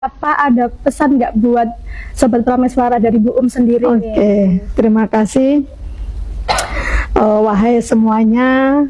Apa ada pesan nggak buat Sobat Prameswara dari Bu sendiri? Oke, terima kasih. Wahai semuanya,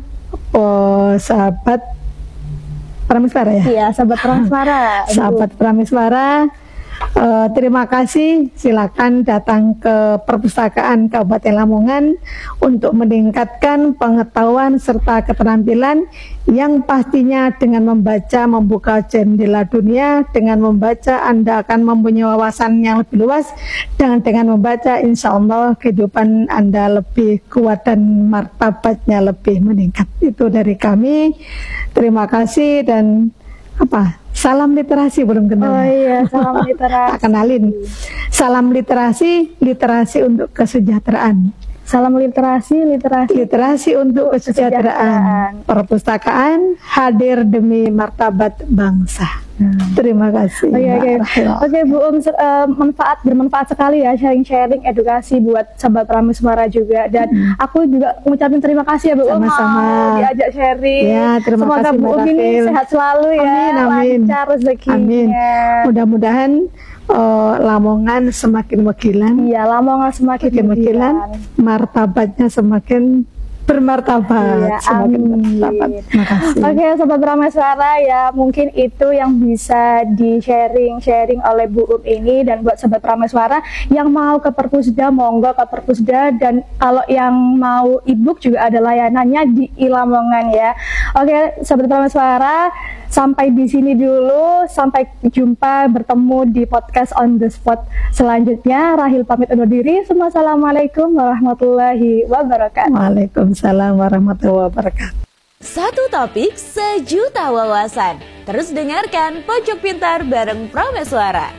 sahabat Prameswara ya? Iya, sahabat Prameswara. Sahabat Prameswara, terima kasih. Silakan datang ke Perpustakaan Kabupaten Lamongan untuk meningkatkan pengetahuan serta keterampilan yang pastinya dengan membaca membuka jendela dunia. Dengan membaca Anda akan mempunyai wawasan yang lebih luas, dan dengan membaca insya Allah kehidupan Anda lebih kuat dan martabatnya lebih meningkat. Itu dari kami. Terima kasih dan salam literasi belum kenal. Oh iya, salam literasi. Tak kenalin. Salam literasi, literasi untuk kesejahteraan. Salam literasi untuk kesejahteraan. Perpustakaan hadir demi martabat bangsa. Terima kasih. Oke, Bu bermanfaat sekali ya sharing edukasi buat sahabat Prameswara juga, dan aku juga mengucapkan terima kasih ya Bu Sama-sama diajak sharing. Ya, terima semoga kasih, Bu ini sehat selalu ya. Amin. Lancar rezekinya. Amin. Mudah-mudahan Lamongan semakin megilan. Iya, Lamongan semakin megilan, martabatnya semakin bermartabat. Iya, semakin bermartabat. Terima kasih. Oke, Sobat Prameswara, ya mungkin itu yang bisa di-sharing oleh Bu ini. Dan buat Sobat Prameswara yang mau ke Perpusda, monggo ke Perpusda. Dan kalau yang mau e-book juga ada layanannya di Lamongan ya. Oke, Sobat Prameswara, sampai di sini dulu. Sampai jumpa, bertemu di podcast On The Spot selanjutnya. Rahil pamit undur diri. Assalamualaikum warahmatullahi wabarakatuh. Waalaikumsalam warahmatullahi wabarakatuh. Satu topik, sejuta wawasan. Terus dengarkan Pojok Pintar bareng Prameswara.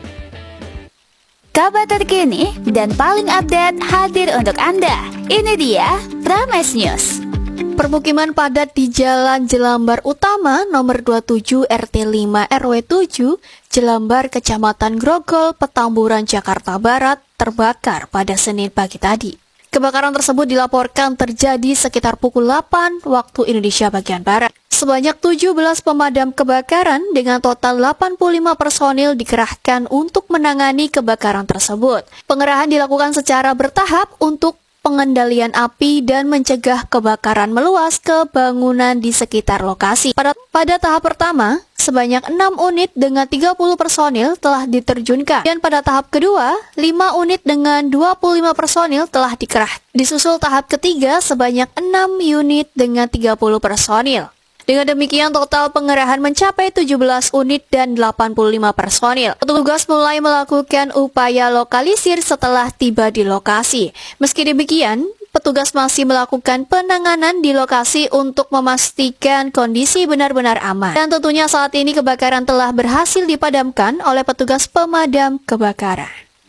Kabar terkini dan paling update hadir untuk Anda. Ini dia Prames News. Permukiman padat di Jalan Jelambar Utama nomor 27 RT 5 RW 7 Jelambar Kecamatan Grogol, Petamburan, Jakarta Barat terbakar pada Senin pagi tadi. Kebakaran tersebut dilaporkan terjadi sekitar pukul 8 waktu Indonesia bagian Barat. Sebanyak 17 pemadam kebakaran dengan total 85 personil dikerahkan untuk menangani kebakaran tersebut. Pengerahan dilakukan secara bertahap untuk pengendalian api dan mencegah kebakaran meluas ke bangunan di sekitar lokasi. Pada tahap pertama, sebanyak 6 unit dengan 30 personil telah diterjunkan. Dan pada tahap kedua, 5 unit dengan 25 personil telah dikerahkan. Disusul tahap ketiga sebanyak 6 unit dengan 30 personil. Dengan demikian total pengerahan mencapai 17 unit dan 85 personil. Petugas mulai melakukan upaya lokalisir setelah tiba di lokasi. Meski demikian, petugas masih melakukan penanganan di lokasi untuk memastikan kondisi benar-benar aman. Dan tentunya saat ini kebakaran telah berhasil dipadamkan oleh petugas pemadam kebakaran.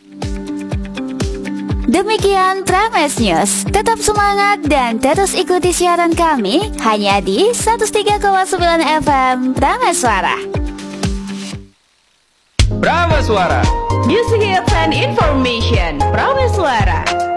Demikian Prames News. Tetap semangat dan terus ikuti siaran kami hanya di 103,9 FM Prameswara. Prameswara. Music Hits and Information Prameswara.